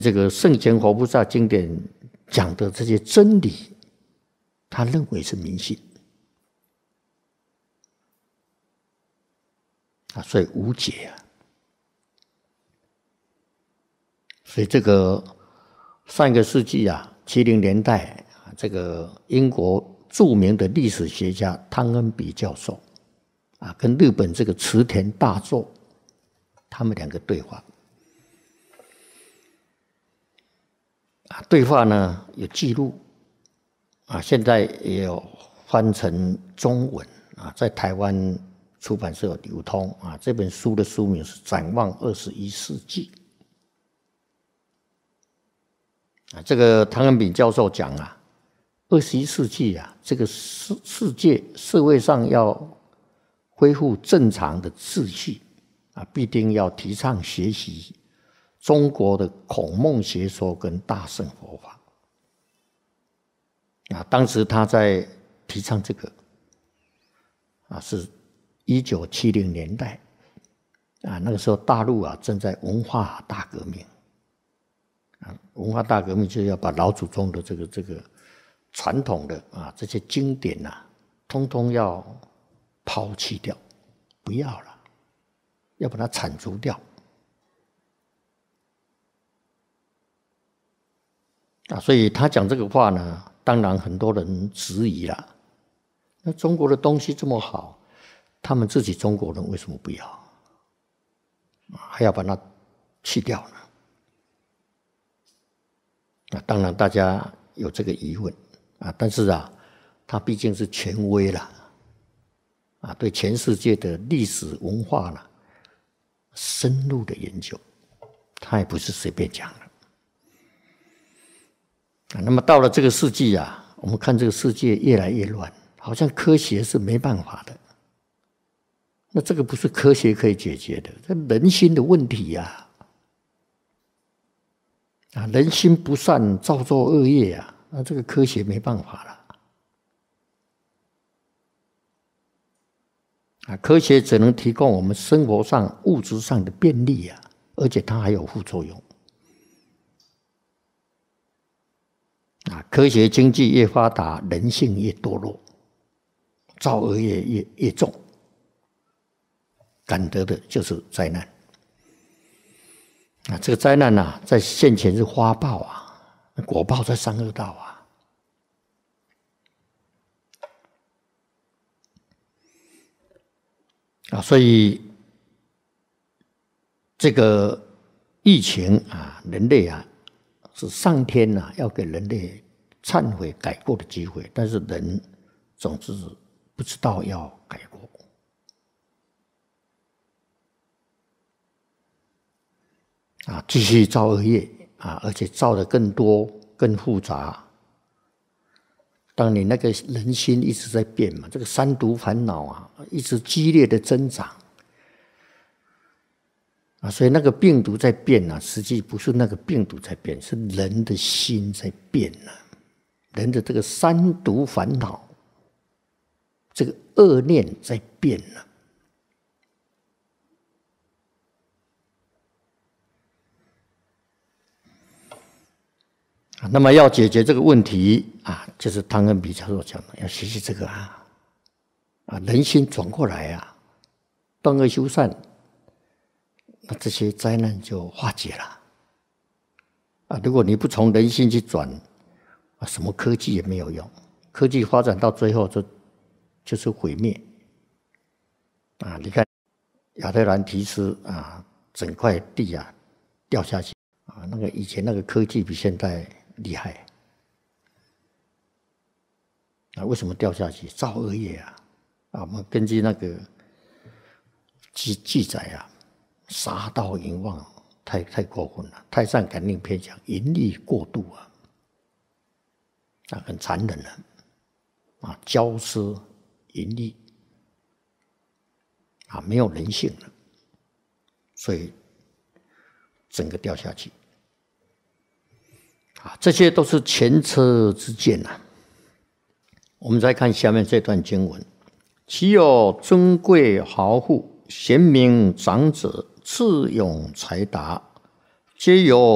这个圣贤佛菩萨经典讲的这些真理，他认为是迷信啊，所以无解啊。所以这个上一个世纪啊，70年代啊，这个英国著名的历史学家汤恩比教授啊，跟日本这个池田大作，他们两个对话啊，对话呢有记录啊，现在也有翻成中文啊，在台湾出版社有流通啊。这本书的书名是《展望21世纪》啊。这个汤恩比教授讲啊，21世纪啊，这个世界社会上要恢复正常的秩序啊，必定要提倡学习中国的孔孟学说跟大乘佛法啊。当时他在提倡这个啊，是1970年代啊，那个时候大陆啊正在文化大革命啊，文化大革命就是要把老祖宗的这个传统的啊这些经典啊，通通要抛弃掉，不要了，要把它铲除掉啊。所以他讲这个话呢，当然很多人质疑了。那中国的东西这么好，他们自己中国人为什么不要？还要把它去掉呢？啊，当然大家有这个疑问啊，但是啊，他毕竟是权威了啊，对全世界的历史文化呢深入的研究，他也不是随便讲的啊。那么到了这个世纪啊，我们看这个世界越来越乱，好像科学是没办法的。那这个不是科学可以解决的，这人心的问题呀！啊，人心不善，造作恶业啊，那这个科学没办法了。啊，科学只能提供我们生活上、物质上的便利啊，而且它还有副作用。啊，科学经济越发达，人性越堕落，造恶业越重，感得的就是灾难。啊，这个灾难啊，在现前是花报啊，果报在三恶道啊。啊，所以这个疫情啊，人类啊，是上天啊要给人类忏悔改过的机会，但是人总是不知道要改过。啊，继续造恶业啊，而且造的更多、更复杂。当你那个人心一直在变嘛，这个三毒烦恼啊，一直激烈的增长啊，所以那个病毒在变啊，实际不是那个病毒在变，是人的心在变啊，人的这个三毒烦恼，这个恶念在变了。那么要解决这个问题啊，就是汤恩比教授讲的，要学习这个啊，人心转过来啊，断恶修善，那这些灾难就化解了啊。如果你不从人心去转啊，什么科技也没有用，科技发展到最后就是毁灭啊。你看亚特兰提斯啊，整块地啊掉下去啊，那个以前那个科技比现在厉害啊！为什么掉下去？造恶业啊！啊，我们根据那个记载啊，杀盗淫妄太过分了。太上感应篇讲淫欲过度啊，很残忍了啊，骄奢淫欲啊，没有人性了，所以整个掉下去。啊，这些都是前车之鉴呐。我们再看下面这段经文：其有尊贵豪富、贤明长者、智勇才达，皆有